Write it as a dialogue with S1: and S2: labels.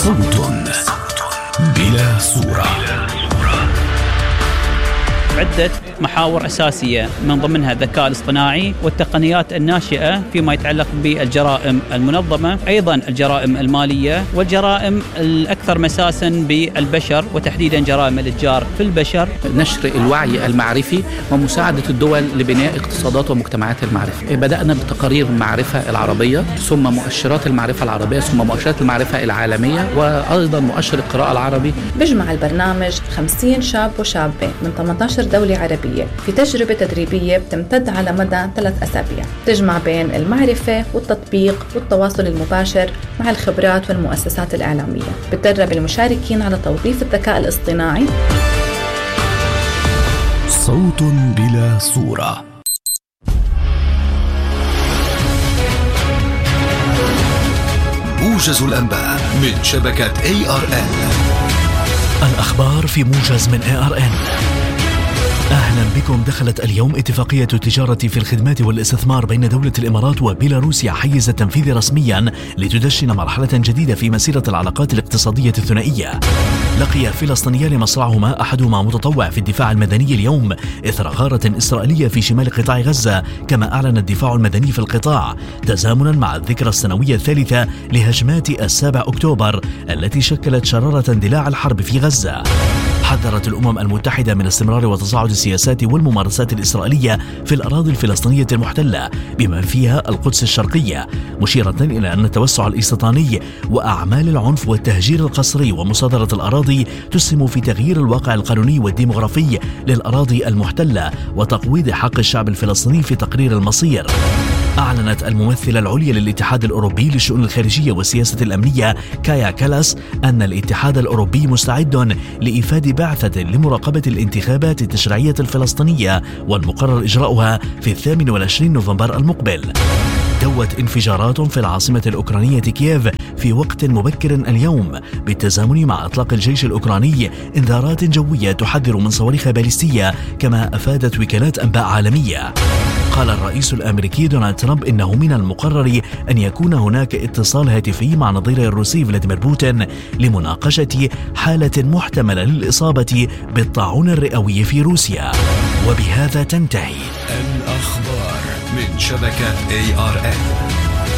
S1: صوت بلا صورة.
S2: عدة محاور أساسية من ضمنها الذكاء الاصطناعي والتقنيات الناشئة فيما يتعلق بالجرائم المنظمة، أيضا الجرائم المالية والجرائم الأكثر مساسا بالبشر وتحديدا جرائم الإتجار في البشر.
S3: نشر الوعي المعرفي ومساعدة الدول لبناء اقتصادات ومجتمعات المعرفة. بدأنا بتقارير المعرفة العربية، ثم مؤشرات المعرفة العربية، ثم مؤشرات المعرفة العالمية، وأيضا مؤشر القراءة العربي.
S4: بيجمع البرنامج 50 شاب وشابة من 18 دولة عربية في تجربة تدريبية بتمتد على مدى 3 أسابيع، تجمع بين المعرفة والتطبيق والتواصل المباشر مع الخبرات والمؤسسات الإعلامية. بتدرب المشاركين على توظيف الذكاء الاصطناعي.
S1: صوت بلا صورة. موجز الأنباء من شبكة ARN.
S5: الأخبار في موجز من ARN. أهلا بكم. دخلت اليوم اتفاقية التجارة في الخدمات والاستثمار بين دولة الإمارات وبيلاروسيا حيز التنفيذ رسميا لتدشن مرحلة جديدة في مسيرة العلاقات الاقتصادية الثنائية. لقي فلسطينيان مصرعهما، أحدهما متطوع في الدفاع المدني اليوم إثر غارة إسرائيلية في شمال قطاع غزة، كما أعلن الدفاع المدني في القطاع تزامنا مع الذكرى السنوية الثالثة لهجمات 7 أكتوبر التي شكلت شرارة اندلاع الحرب في غزة. حذرت الأمم المتحدة من استمرار وتصاعد السياسات والممارسات الإسرائيلية في الأراضي الفلسطينية المحتلة بما فيها القدس الشرقية، مشيرة إلى أن التوسع الاستيطاني وأعمال العنف والتهجير القسري ومصادرة الأراضي تسهم في تغيير الواقع القانوني والديمغرافي للأراضي المحتلة وتقويض حق الشعب الفلسطيني في تقرير المصير. أعلنت الممثلة العليا للاتحاد الأوروبي للشؤون الخارجية والسياسة الأمنية كايا كالاس أن الاتحاد الأوروبي مستعد لإيفاد بعثة لمراقبة الانتخابات التشريعية الفلسطينية والمقرر إجراؤها في 28 نوفمبر المقبل. دوت انفجارات في العاصمة الأوكرانية كييف في وقت مبكر اليوم بالتزامن مع إطلاق الجيش الأوكراني إنذارات جوية تحذر من صواريخ باليستية، كما أفادت وكالات أنباء عالمية. قال الرئيس الأمريكي دونالد ترامب إنه من المقرر أن يكون هناك اتصال هاتفي مع نظيره الروسي فلاديمير بوتين لمناقشة حالة محتملة للإصابة بالطاعون الرئوي في روسيا. وبهذا تنتهي
S1: الأخبار من شبكة ARN.